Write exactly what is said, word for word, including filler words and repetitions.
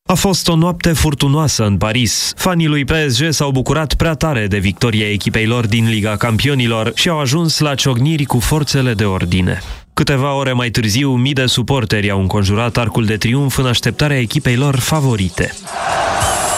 A fost o noapte furtunoasă în Paris. Fanii lui P S G s-au bucurat prea tare de victoria echipei lor din Liga Campionilor și au ajuns la ciocniri cu forțele de ordine. Câteva ore mai târziu, mii de suporteri au înconjurat Arcul de Triunf în așteptarea echipei lor favorite.